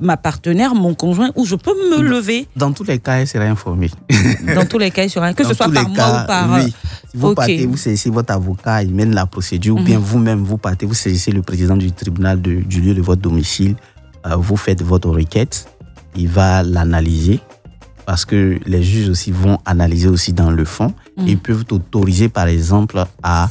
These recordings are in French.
ma partenaire, mon conjoint, où je peux me lever. Dans tous les cas, elle sera informée. Dans tous les cas, il sera, que dans ce soit par moi ou par... Oui. Si vous partez, vous saisissez votre avocat, il mène la procédure, ou bien vous-même, vous partez, vous saisissez le président du tribunal du lieu de votre domicile, vous faites votre requête, il va l'analyser, parce que les juges aussi vont analyser aussi dans le fond. Ils peuvent t'autoriser, par exemple, à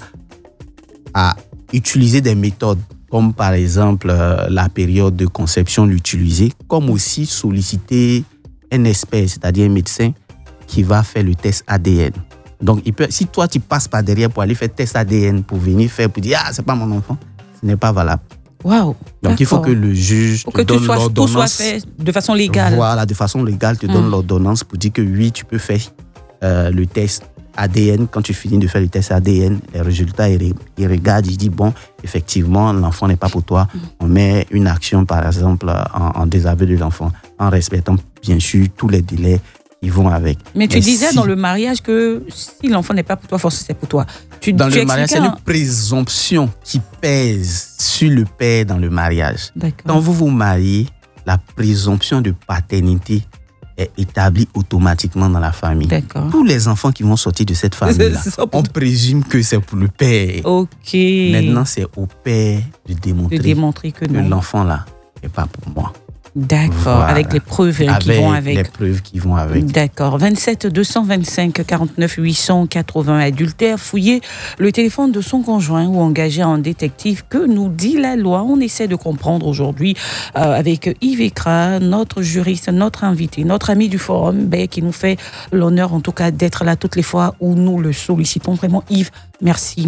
utiliser des méthodes, comme par exemple la période de conception, l'utiliser, comme aussi solliciter un expert, c'est-à-dire un médecin, qui va faire le test ADN. Donc, si toi, tu passes par derrière pour aller faire test ADN, pour venir faire, pour dire « Ah, c'est pas mon enfant », ce n'est pas valable. Wow. Donc, il faut que le juge te donne l'ordonnance. Tout soit fait de façon légale. Voilà, de façon légale, te donne l'ordonnance pour dire que oui, tu peux faire le test ADN. Quand tu finis de faire le test ADN, les résultats, il regarde, il dit bon, effectivement, l'enfant n'est pas pour toi. On met une action, par exemple, en désaveu de l'enfant, en respectant bien sûr tous les délais qui vont avec. Mais tu disais dans le mariage que si l'enfant n'est pas pour toi, forcément c'est pour toi. Dans le mariage, c'est une présomption qui pèse sur le père dans le mariage. D'accord. Quand vous vous mariez, la présomption de paternité est établie automatiquement dans la famille. D'accord. Tous les enfants qui vont sortir de cette famille-là, on présume que c'est pour le père. Ok. Maintenant, c'est au père de démontrer que l'enfant-là n'est pas pour moi. D'accord, voilà. avec les preuves qui vont avec. Les preuves qui vont avec. D'accord. 27 225 49 880 adultère. Fouiller le téléphone de son conjoint ou engager un détective. Que nous dit la loi? On essaie de comprendre aujourd'hui avec Yves Ekra, notre juriste, notre invité, notre ami du forum, qui nous fait l'honneur en tout cas d'être là toutes les fois où nous le sollicitons. Vraiment, Yves, merci.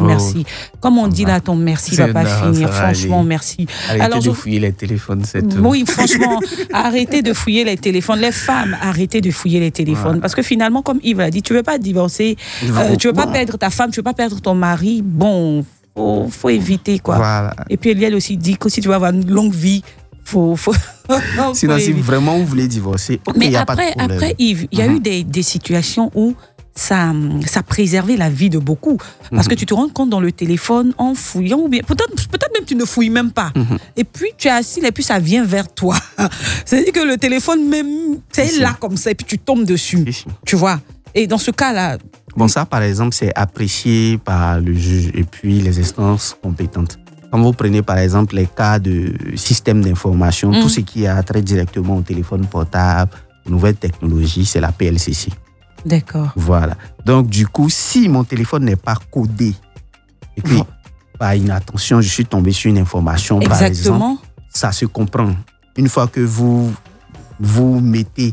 Comme on dit là, ton merci va pas finir. Franchement, merci. Arrêtez de fouiller les téléphones, c'est tout. Oui, franchement, arrêtez de fouiller les téléphones. Les femmes, arrêtez de fouiller les téléphones. Voilà. Parce que finalement, comme Yves l'a dit, tu ne veux pas divorcer, tu ne veux pas perdre ta femme, tu ne veux pas perdre ton mari. Bon, faut éviter, quoi. Voilà. Et puis Eliel aussi dit que si tu veux avoir une longue vie, faut sinon, si vraiment vous voulez divorcer, il n'y a pas de problème. Après, Yves, il y a eu des situations où ça préservait la vie de beaucoup. Parce que tu te rends compte dans le téléphone, en fouillant, ou bien peut-être même tu ne fouilles même pas. Et puis tu es assis et puis ça vient vers toi. C'est-à-dire que le téléphone même, c'est là comme ça et puis tu tombes dessus. Tu vois. Et dans ce cas-là... Bon, ça par exemple, c'est apprécié par le juge et puis les instances compétentes. Quand vous prenez par exemple les cas de système d'information, tout ce qui a trait directement au téléphone portable, aux nouvelles technologies, c'est la PLCC. D'accord. Voilà. Donc, du coup, si mon téléphone n'est pas codé, et puis, par inattention, je suis tombé sur une information, par exemple, ça se comprend. Une fois que vous mettez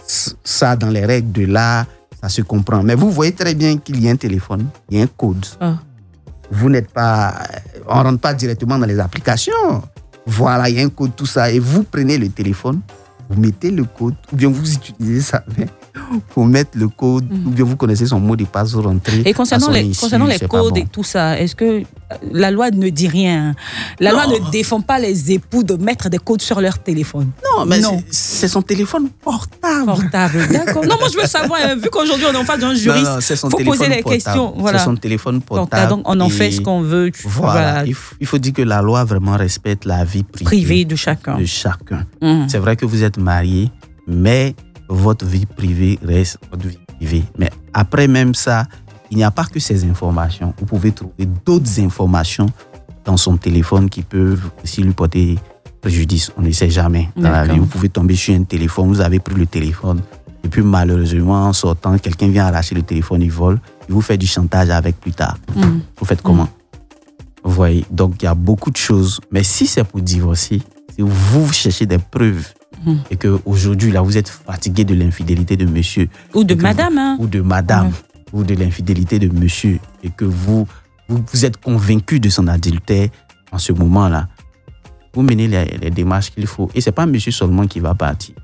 ça dans les règles de l'art, ça se comprend. Mais vous voyez très bien qu'il y a un téléphone, il y a un code. Vous n'êtes pas... On ne rentre pas directement dans les applications. Voilà, il y a un code, tout ça. Et vous prenez le téléphone, vous mettez le code, ou bien vous utilisez ça pour mettre le code, ou bien vous connaissez son mot de passe, vous rentrez. Et concernant les codes et tout ça, est-ce que la loi ne dit rien? La loi ne défend pas les époux de mettre des codes sur leur téléphone. Non, mais c'est son téléphone portable. D'accord. Non, moi je veux savoir, vu qu'aujourd'hui on est en face d'un juriste, il faut poser les questions. Voilà. C'est son téléphone portable. Donc on en fait ce qu'on veut. Voilà. Il faut dire que la loi vraiment respecte la vie privée de chacun. C'est vrai que vous êtes mariés, mais votre vie privée reste votre vie privée. Mais après même ça, il n'y a pas que ces informations. Vous pouvez trouver d'autres informations dans son téléphone qui peuvent aussi lui porter préjudice. On ne sait jamais dans la vie. Vous pouvez tomber sur un téléphone, vous avez pris le téléphone, et puis malheureusement, en sortant, quelqu'un vient arracher le téléphone, il vole, il vous fait du chantage avec plus tard. Vous faites comment? Vous voyez, donc il y a beaucoup de choses. Mais si c'est pour divorcer, si vous cherchez des preuves, et qu'aujourd'hui, là, vous êtes fatigué de l'infidélité de monsieur. Ou de madame. Ou de madame. Ou de l'infidélité de monsieur. Et que vous êtes convaincu de son adultère en ce moment-là. Vous menez les démarches qu'il faut. Et ce n'est pas monsieur seulement qui va partir.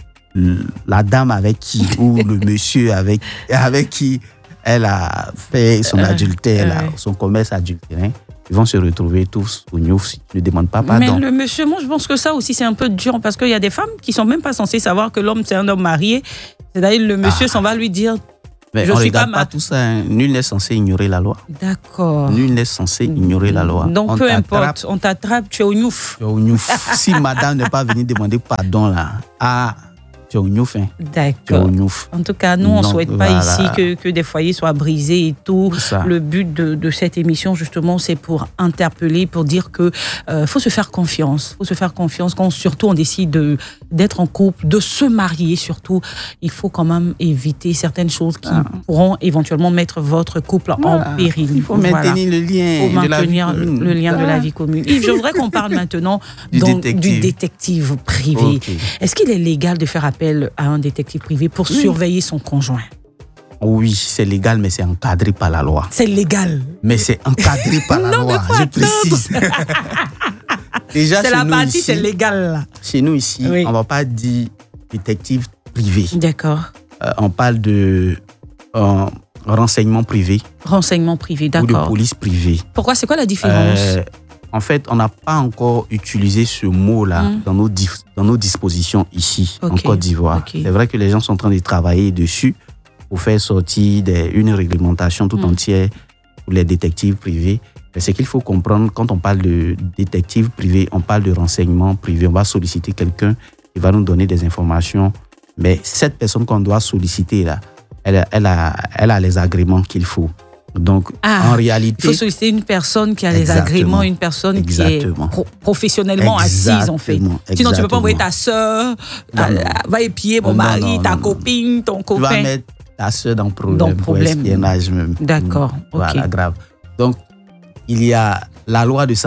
La dame avec qui, ou le monsieur avec qui elle a fait son adultère, son commerce adultérin, ils vont se retrouver tous au Niouf si tu ne demandes pas pardon. Mais le monsieur, moi je pense que ça aussi c'est un peu dur parce qu'il y a des femmes qui ne sont même pas censées savoir que l'homme c'est un homme marié. C'est-à-dire le monsieur s'en va lui dire Mais on ne regarde pas tout ça. Hein. Nul n'est censé ignorer la loi. D'accord. Nul n'est censé ignorer la loi. Donc, peu importe, on t'attrape, tu es au gnouf. Tu es au gnouf. Si madame n'est pas venue demander pardon, là, tu es au gnouf. Hein. D'accord. En tout cas, nous, on ne souhaite pas ici que des foyers soient brisés et tout. Le but de cette émission, justement, c'est pour interpeller, pour dire que faut se faire confiance. Faut se faire confiance quand, surtout, on décide d'être en couple, de se marier, surtout. Il faut quand même éviter certaines choses qui pourront éventuellement mettre votre couple en péril. Il faut maintenir le lien. Il faut maintenir le lien de la vie commune. Yves, je voudrais qu'on parle maintenant du détective privé. Okay. Est-ce qu'il est légal de faire appel à un détective privé pour surveiller son conjoint? Oui, c'est légal, mais c'est encadré par la loi. C'est légal. Mais c'est encadré par la loi, je précise. Déjà, c'est la partie, ici, c'est légal. Là. Chez nous ici, on ne va pas dire détective privé. D'accord. On parle de renseignement privé. Renseignement privé, d'accord. Ou de police privée. Pourquoi? C'est quoi la différence? En fait, on n'a pas encore utilisé ce mot-là dans nos dispositions ici, en Côte d'Ivoire. Okay. C'est vrai que les gens sont en train de travailler dessus pour faire sortir une réglementation tout entière pour les détectives privés. Mais ce qu'il faut comprendre, quand on parle de détective privé, on parle de renseignement privé. On va solliciter quelqu'un qui va nous donner des informations. Mais cette personne qu'on doit solliciter, là, elle a les agréments qu'il faut. Donc, en réalité... Il faut solliciter une personne qui a les agréments, une personne qui est professionnellement assise, en fait. Sinon, tu ne peux pas envoyer ta soeur, va épier mon mari, ta copine, ton copain. Tu vas mettre ta soeur dans problème. Pour espionnage même. D'accord, Voilà, grave. Donc, il y a la loi de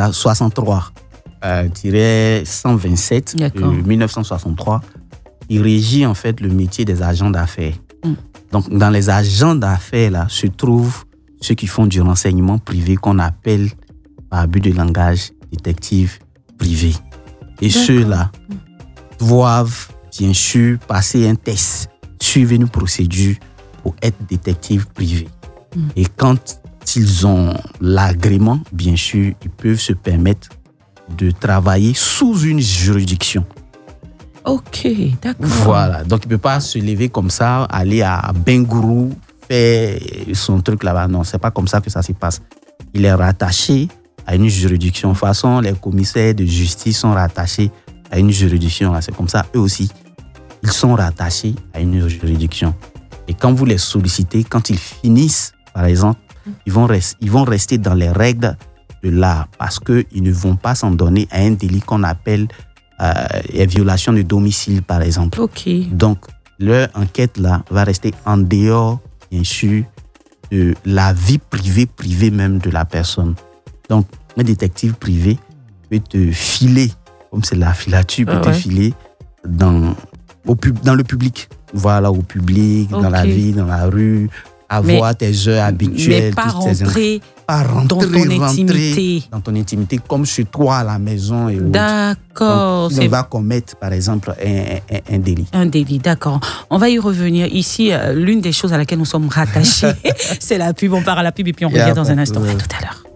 63-127 de 1963 qui régit, en fait, le métier des agents d'affaires. Donc, dans les agents d'affaires, là, se trouvent ceux qui font du renseignement privé qu'on appelle, par abus de langage, détective privé. Et ceux-là doivent, bien sûr, passer un test, suivre une procédure pour être détective privé. Et quand ils ont l'agrément, bien sûr, ils peuvent se permettre de travailler sous une juridiction. Ok, d'accord. Voilà, donc il ne peut pas se lever comme ça, aller à Bengourou, faire son truc là-bas. Non, c'est pas comme ça que ça se passe. Il est rattaché à une juridiction. De toute façon, les commissaires de justice sont rattachés à une juridiction. C'est comme ça, eux aussi, ils sont rattachés à une juridiction. Et quand vous les sollicitez, quand ils finissent, par exemple, ils vont rester dans les règles de l'art parce qu'ils ne vont pas s'en donner à un délit qu'on appelle violation de domicile, par exemple. Okay. Donc, leur enquête là va rester en dehors, bien sûr, de la vie privée même de la personne. Donc, un détective privé peut te filer, comme c'est la filature, peut te filer dans le public. Voilà, au public, dans la vie, dans la rue, avoir tes heures habituelles. Mais pas rentrer dans ton intimité, comme chez toi à la maison. Et d'accord. Donc, on va commettre, par exemple, un délit. Un délit, d'accord. On va y revenir. Ici, l'une des choses à laquelle nous sommes rattachés, c'est la pub. On part à la pub et puis on revient dans un instant. À tout à l'heure.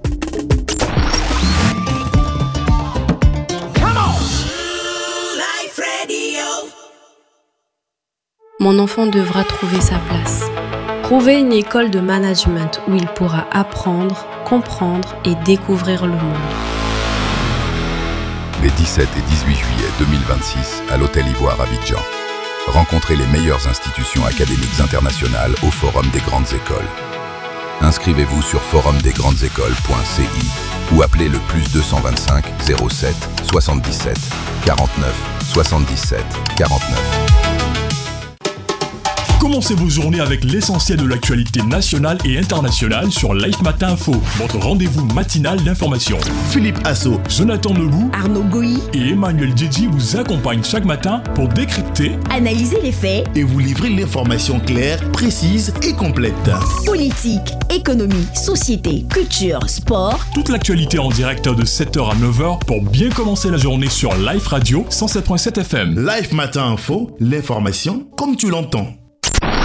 Mon enfant devra trouver sa place. Trouver une école de management où il pourra apprendre, comprendre et découvrir le monde. Les 17 et 18 juillet 2026 à l'Hôtel Ivoire Abidjan. Rencontrez les meilleures institutions académiques internationales au Forum des Grandes Écoles. Inscrivez-vous sur forumdesgrandesécoles.ci ou appelez le +225 07 77 49 77 49. Commencez vos journées avec l'essentiel de l'actualité nationale et internationale sur Life Matin Info, votre rendez-vous matinal d'information. Philippe Asso, Jonathan Lebou, Arnaud Goyi et Emmanuel Djedji vous accompagnent chaque matin pour décrypter, analyser les faits et vous livrer l'information claire, précise et complète. Politique, économie, société, culture, sport. Toute l'actualité en direct de 7h à 9h pour bien commencer la journée sur Life Radio 107.7 FM. Life Matin Info, l'information comme tu l'entends.